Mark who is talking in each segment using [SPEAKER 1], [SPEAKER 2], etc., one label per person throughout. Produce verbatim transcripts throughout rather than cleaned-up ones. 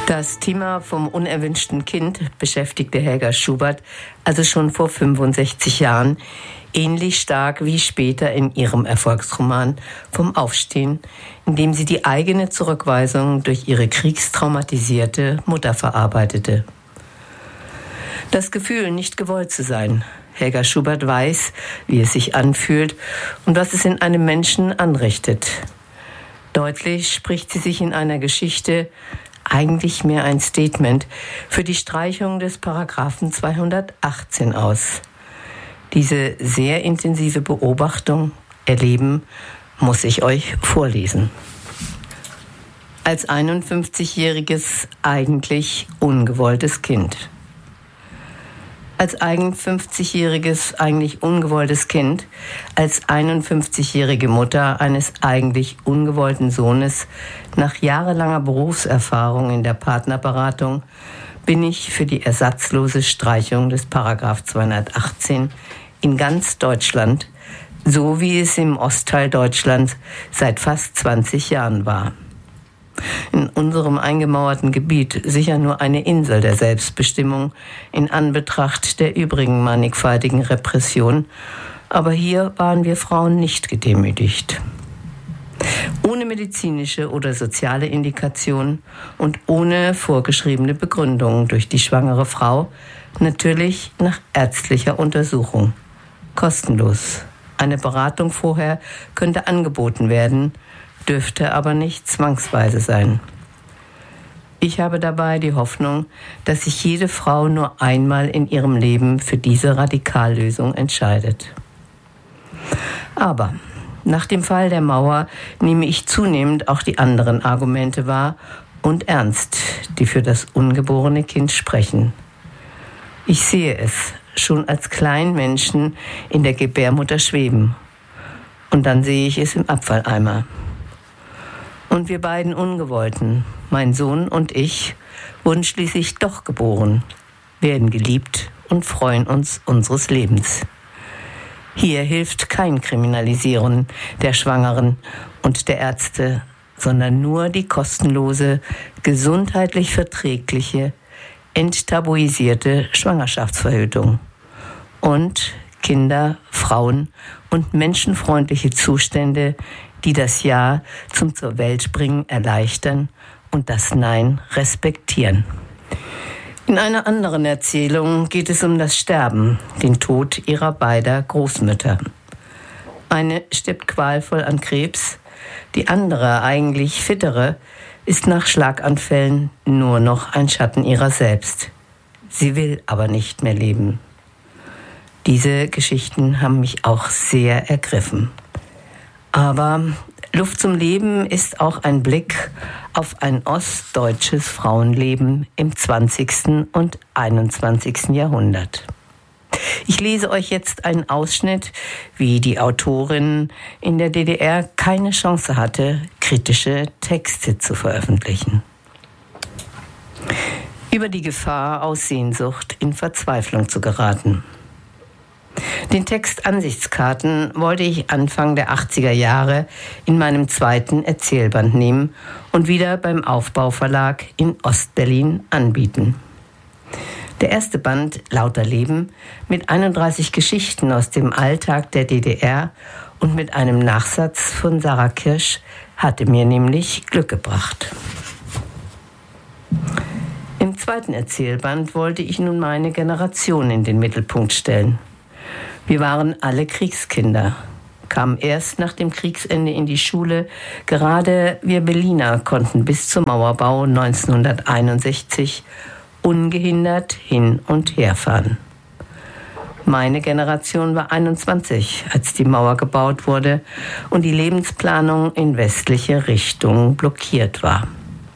[SPEAKER 1] Das Thema vom unerwünschten Kind beschäftigte Helga Schubert also schon vor fünfundsechzig Jahren, ähnlich stark wie später in ihrem Erfolgsroman Vom Aufstehen, in dem sie die eigene Zurückweisung durch ihre kriegstraumatisierte Mutter verarbeitete. Das Gefühl, nicht gewollt zu sein. Helga Schubert weiß, wie es sich anfühlt und was es in einem Menschen anrichtet. Deutlich spricht sie sich in einer Geschichte, eigentlich mehr ein Statement, für die Streichung des Paragraphen zweihundertachtzehn aus. Diese sehr intensive Beobachtung, Erleben, muss ich euch vorlesen. Als einundfünfzigjähriges, eigentlich ungewolltes Kind. Als einundfünfzigjähriges, eigentlich ungewolltes Kind, als einundfünfzigjährige Mutter eines eigentlich ungewollten Sohnes, nach jahrelanger Berufserfahrung in der Partnerberatung, bin ich für die ersatzlose Streichung des Paragraph zweihundertachtzehn in ganz Deutschland, so wie es im Ostteil Deutschlands seit fast zwanzig Jahren war. In unserem eingemauerten Gebiet sicher nur eine Insel der Selbstbestimmung in Anbetracht der übrigen mannigfaltigen Repression, aber hier waren wir Frauen nicht gedemütigt. Ohne medizinische oder soziale Indikation und ohne vorgeschriebene Begründung durch die schwangere Frau, natürlich nach ärztlicher Untersuchung. Kostenlos. Eine Beratung vorher könnte angeboten werden, dürfte aber nicht zwangsweise sein. Ich habe dabei die Hoffnung, dass sich jede Frau nur einmal in ihrem Leben für diese Radikallösung entscheidet. Aber nach dem Fall der Mauer nehme ich zunehmend auch die anderen Argumente wahr und ernst, die für das ungeborene Kind sprechen. Ich sehe es schon als kleinen Menschen in der Gebärmutter schweben und dann sehe ich es im Abfalleimer. Und wir beiden Ungewollten, mein Sohn und ich, wurden schließlich doch geboren, werden geliebt und freuen uns unseres Lebens. Hier hilft kein Kriminalisieren der Schwangeren und der Ärzte, sondern nur die kostenlose, gesundheitlich verträgliche, enttabuisierte Schwangerschaftsverhütung und Kinder, Frauen und menschenfreundliche Zustände, die das Ja zum zur Welt bringen erleichtern und das Nein respektieren. In einer anderen Erzählung geht es um das Sterben, den Tod ihrer beider Großmütter. Eine stirbt qualvoll an Krebs, die andere, eigentlich fittere, ist nach Schlaganfällen nur noch ein Schatten ihrer selbst. Sie will aber nicht mehr leben. Diese Geschichten haben mich auch sehr ergriffen. Aber Luft zum Leben ist auch ein Blick auf ein ostdeutsches Frauenleben im zwanzigsten und einundzwanzigsten Jahrhundert. Ich lese euch jetzt einen Ausschnitt, wie die Autorin in der D D R keine Chance hatte, kritische Texte zu veröffentlichen. Über die Gefahr, aus Sehnsucht in Verzweiflung zu geraten. Den Text Ansichtskarten wollte ich Anfang der achtziger Jahre in meinem zweiten Erzählband nehmen und wieder beim Aufbau-Verlag in Ostberlin anbieten. Der erste Band, Lauter Leben, mit einunddreißig Geschichten aus dem Alltag der D D R und mit einem Nachsatz von Sarah Kirsch, hatte mir nämlich Glück gebracht. Im zweiten Erzählband wollte ich nun meine Generation in den Mittelpunkt stellen. Wir waren alle Kriegskinder, kamen erst nach dem Kriegsende in die Schule. Gerade wir Berliner konnten bis zum Mauerbau neunzehnhunderteinundsechzig ungehindert hin und her fahren. Meine Generation war einundzwanzig, als die Mauer gebaut wurde und die Lebensplanung in westliche Richtung blockiert war.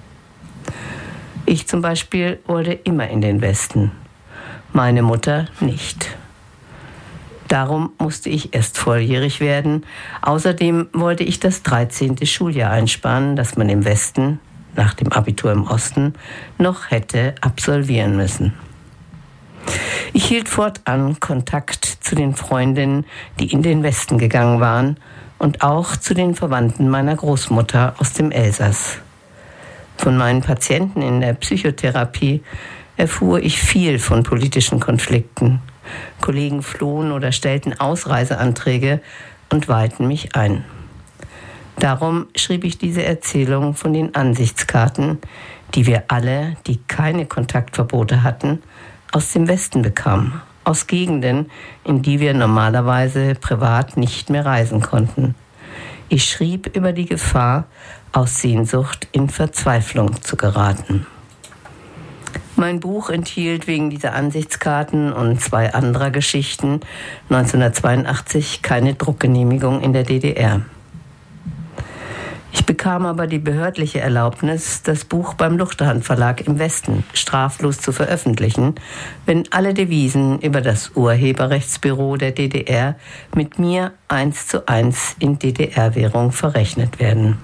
[SPEAKER 1] Ich zum Beispiel wollte immer in den Westen, meine Mutter nicht. Darum musste ich erst volljährig werden. Außerdem wollte ich das dreizehnte Schuljahr einsparen, das man im Westen, nach dem Abitur im Osten, noch hätte absolvieren müssen. Ich hielt fortan Kontakt zu den Freundinnen, die in den Westen gegangen waren, und auch zu den Verwandten meiner Großmutter aus dem Elsass. Von meinen Patienten in der Psychotherapie erfuhr ich viel von politischen Konflikten. Kollegen flohen oder stellten Ausreiseanträge und weihten mich ein. Darum schrieb ich diese Erzählung von den Ansichtskarten, die wir alle, die keine Kontaktverbote hatten, aus dem Westen bekamen, aus Gegenden, in die wir normalerweise privat nicht mehr reisen konnten. Ich schrieb über die Gefahr, aus Sehnsucht in Verzweiflung zu geraten. Mein Buch enthielt wegen dieser Ansichtskarten und zwei anderer Geschichten neunzehnhundertzweiundachtzig keine Druckgenehmigung in der D D R. Ich bekam aber die behördliche Erlaubnis, das Buch beim Luchterhand Verlag im Westen straflos zu veröffentlichen, wenn alle Devisen über das Urheberrechtsbüro der D D R mit mir eins zu eins in D D R-Währung verrechnet werden.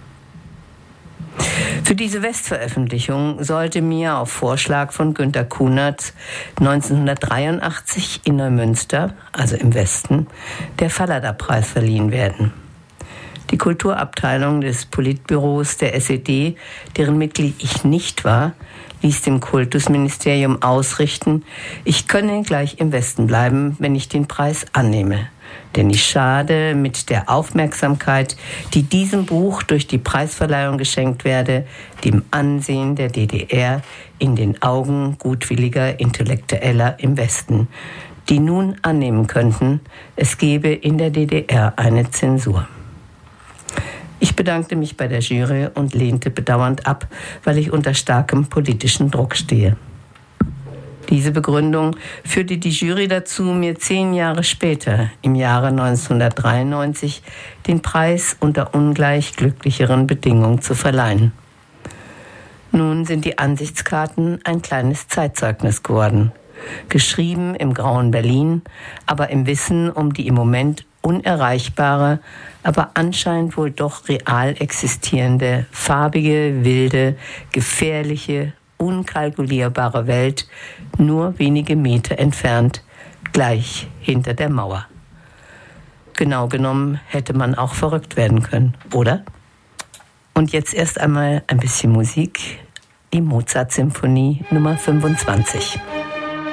[SPEAKER 1] Für diese Westveröffentlichung sollte mir auf Vorschlag von Günter Kunert neunzehnhundertdreiundachtzig in Neumünster, also im Westen, der Fallada-Preis verliehen werden. Die Kulturabteilung des Politbüros der S E D, deren Mitglied ich nicht war, ließ dem Kultusministerium ausrichten, ich könne gleich im Westen bleiben, wenn ich den Preis annehme. Denn ich schade mit der Aufmerksamkeit, die diesem Buch durch die Preisverleihung geschenkt werde, dem Ansehen der D D R in den Augen gutwilliger Intellektueller im Westen, die nun annehmen könnten, es gebe in der D D R eine Zensur. Ich bedankte mich bei der Jury und lehnte bedauernd ab, weil ich unter starkem politischen Druck stehe. Diese Begründung führte die Jury dazu, mir zehn Jahre später, im Jahre neunzehnhundertdreiundneunzig, den Preis unter ungleich glücklicheren Bedingungen zu verleihen. Nun sind die Ansichtskarten ein kleines Zeitzeugnis geworden, geschrieben im grauen Berlin, aber im Wissen um die im Moment unerreichbare, aber anscheinend wohl doch real existierende, farbige, wilde, gefährliche, unkalkulierbare Welt, nur wenige Meter entfernt, gleich hinter der Mauer. Genau genommen hätte man auch verrückt werden können, oder? Und jetzt erst einmal ein bisschen Musik, die Mozart-Symphonie Nummer fünfundzwanzig.